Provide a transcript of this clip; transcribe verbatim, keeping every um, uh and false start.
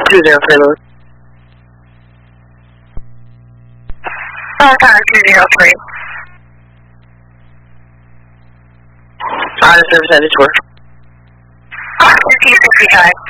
two zero three, Louis. Call time two zero three. Honor service at its work. fifteen sixty-five.